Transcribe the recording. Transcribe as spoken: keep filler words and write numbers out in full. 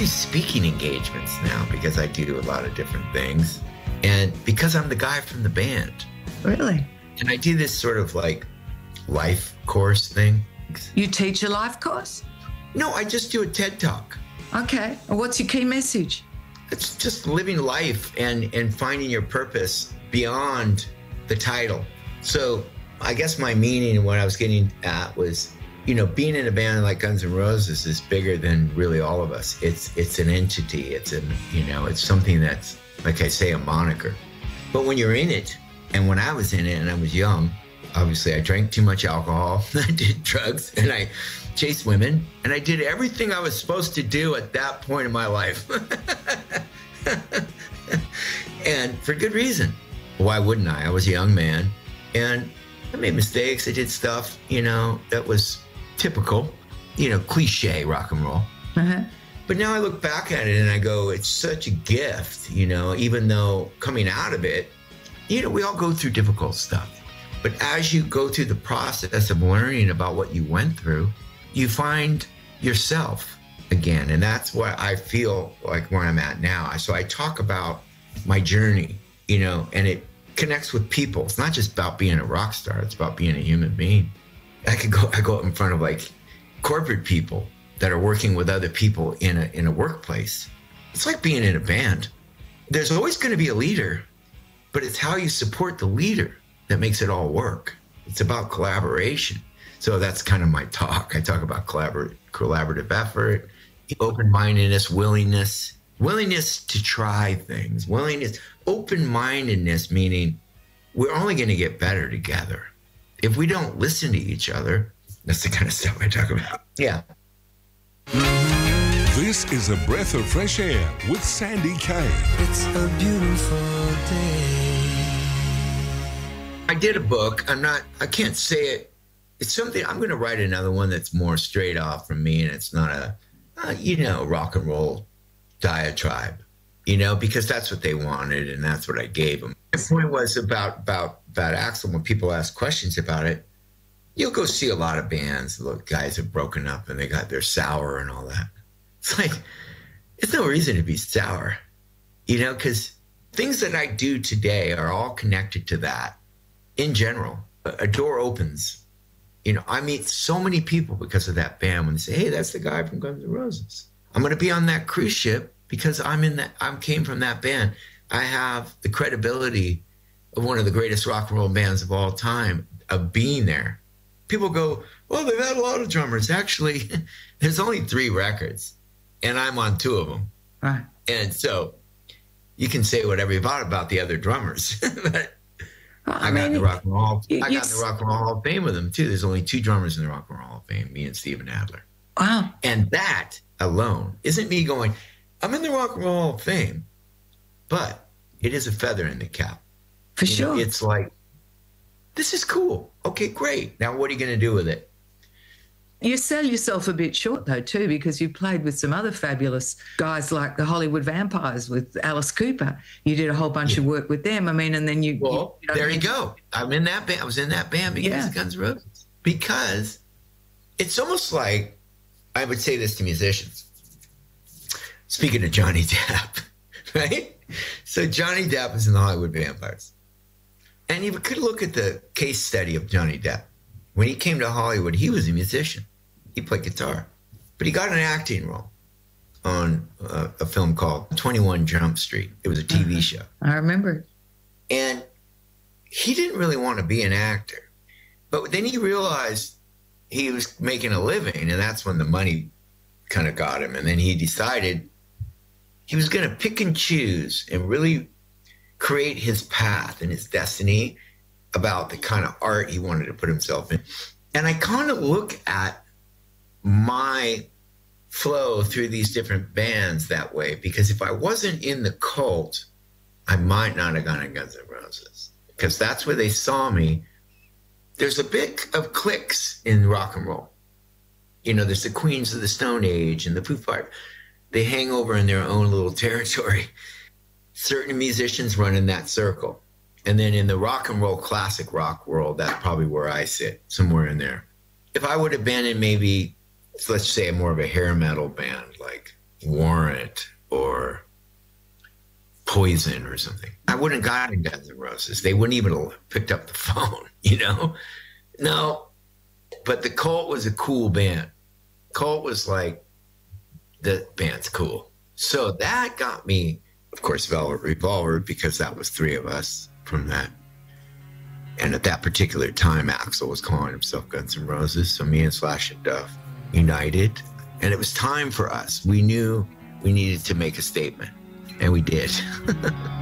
do speaking engagements now because I do a lot of different things. And because I'm the guy from the band. Really? And I do this sort of like life course thing. You teach a life course? No, I just do a TED Talk. Okay. And what's your key message? It's just living life and, and finding your purpose beyond the title. So I guess my meaning and what I was getting at was, you know, being in a band like Guns N' Roses is bigger than really all of us. It's it's an entity. It's an, you know, it's something that's, like I say, a moniker. But when you're in it, and when I was in it and I was young, obviously I drank too much alcohol, I did drugs, and I chased women, and I did everything I was supposed to do at that point in my life. And for good reason. Why wouldn't I? I was a young man, and I made mistakes. I did stuff, you know, that was typical, you know, cliche rock and roll. Uh-huh. But now I look back at it and I go, it's such a gift, you know, even though coming out of it, you know, we all go through difficult stuff. But as you go through the process of learning about what you went through, you find yourself again. And that's what I feel like where I'm at now. So I talk about my journey, you know, and it connects with people. It's not just about being a rock star. It's about being a human being. I could go, I go up in front of like corporate people that are working with other people in a, in a workplace. It's like being in a band. There's always going to be a leader, but it's how you support the leader that makes it all work. It's about collaboration. So that's kind of my talk. I talk about collabor- collaborative effort, open-mindedness, willingness, willingness to try things, willingness, open-mindedness, meaning we're only going to get better together. If we don't listen to each other, that's the kind of stuff I talk about. Yeah. This is A Breath of Fresh Air with Sandy Kaye. It's a beautiful day. I did a book. I'm not, I can't say it. It's something, I'm going to write another one that's more straight off from me, and it's not a, uh, you know, rock and roll diatribe, you know, because that's what they wanted and that's what I gave them. The point was about, about, about Axl, when people ask questions about it, you'll go see a lot of bands, the guys have broken up and they got their sour and all that. It's like, there's no reason to be sour, you know, because things that I do today are all connected to that. In general, a door opens. You know, I meet so many people because of that band when they say, hey, that's the guy from Guns N' Roses. I'm going to be on that cruise ship because I'm in that, I came from that band. I have the credibility of one of the greatest rock and roll bands of all time of being there. People go, well, they've had a lot of drummers. Actually, there's only three records, and I'm on two of them. Right. And so you can say whatever you want about the other drummers. But well, I, I mean, got in the Rock and Roll. You, I got in the Rock and Roll Hall of Fame with them too. There's only two drummers in the Rock and Roll Hall of Fame, me and Steven Adler. Wow. And that alone isn't me going, I'm in the Rock and Roll Hall of Fame, but it is a feather in the cap. For you sure. know, it's like, this is cool. Okay, great. Now what are you going to do with it? You sell yourself a bit short, though, too, because you played with some other fabulous guys like the Hollywood Vampires with Alice Cooper. You did a whole bunch yeah. of work with them. I mean, and then you... Well, you know, there you go. I'm in that band. I was in that band because yeah. of Guns N' Roses. Because it's almost like, I would say this to musicians. Speaking of Johnny Depp, right? So Johnny Depp is in the Hollywood Vampires. And you could look at the case study of Johnny Depp. When he came to Hollywood, he was a musician. He played guitar. But he got an acting role on a, a film called twenty-one Jump Street. It was a T V uh-huh. show. I remember. And he didn't really want to be an actor. But then he realized he was making a living, and that's when the money kind of got him. And then he decided he was going to pick and choose and really create his path and his destiny about the kind of art he wanted to put himself in. And I kind of look at my flow through these different bands that way, because if I wasn't in the cult, I might not have gone to Guns N' Roses, because that's where they saw me. There's a bit of cliques in rock and roll. You know, there's the Queens of the Stone Age and the Foo Fighters. They hang over in their own little territory. Certain musicians run in that circle. And then in the rock and roll classic rock world, that's probably where I sit, somewhere in there. If I would have been in maybe, let's say, more of a hair metal band, like Warrant or Poison or something, I wouldn't have gotten Guns N' Roses. They wouldn't even have picked up the phone, you know? No, but the Cult was a cool band. Cult was like, the band's cool. So that got me, of course, Velvet Revolver, because that was three of us from that. And at that particular time, Axl was calling himself Guns N' Roses. So me and Slash and Duff united. And it was time for us. We knew we needed to make a statement. And we did.